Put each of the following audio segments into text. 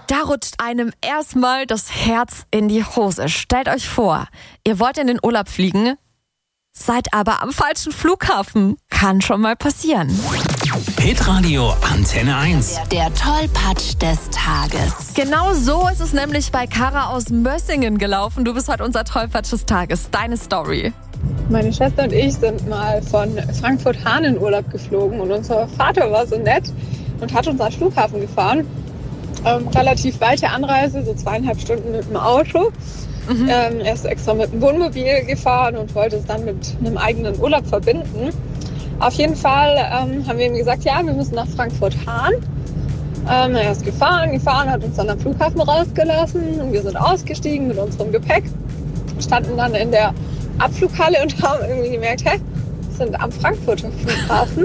Da rutscht einem erstmal das Herz in die Hose. Stellt euch vor, ihr wollt in den Urlaub fliegen, seid aber am falschen Flughafen. Kann schon mal passieren. Hitradio Antenne 1. Der Tollpatsch des Tages. Genau so ist es nämlich bei Kara aus Mössingen gelaufen. Du bist heute unser Tollpatsch des Tages. Deine Story. Meine Schwester und ich sind mal von Frankfurt-Hahn in Urlaub geflogen und unser Vater war so nett und hat uns am Flughafen gefahren. Relativ weite Anreise, so 2,5 Stunden mit dem Auto. Er ist extra mit dem Wohnmobil gefahren und wollte es dann mit einem eigenen Urlaub verbinden. Auf jeden Fall haben wir ihm gesagt, ja, wir müssen nach Frankfurt-Hahn. Er ist gefahren, hat uns dann am Flughafen rausgelassen und wir sind ausgestiegen mit unserem Gepäck. Standen dann in der Abflughalle und haben irgendwie gemerkt, wir sind am Frankfurter Flughafen.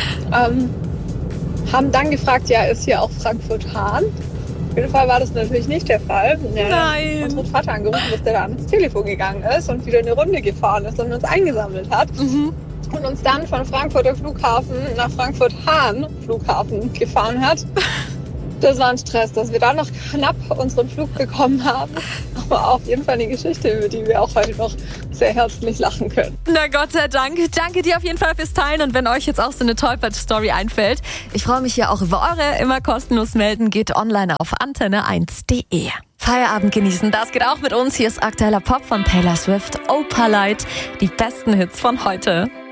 Haben dann gefragt, ja, ist hier auch Frankfurt-Hahn? Auf jeden Fall war das natürlich nicht der Fall. Nein. Unseren Vater angerufen, dass der da ans Telefon gegangen ist und wieder eine Runde gefahren ist und uns eingesammelt hat. Und uns dann von Frankfurter Flughafen nach Frankfurt-Hahn Flughafen gefahren hat. Das war ein Stress, dass wir dann noch knapp unseren Flug bekommen haben. Aber auf jeden Fall eine Geschichte, über die wir auch heute noch sehr herzlich lachen können. Na Gott sei Dank. Danke dir auf jeden Fall fürs Teilen. Und wenn euch jetzt auch so eine Tollpatsch-Story einfällt, ich freue mich ja auch über eure. Immer kostenlos melden. Geht online auf antenne1.de. Feierabend genießen, das geht auch mit uns. Hier ist aktueller Pop von Taylor Swift, Opalite. Die besten Hits von heute.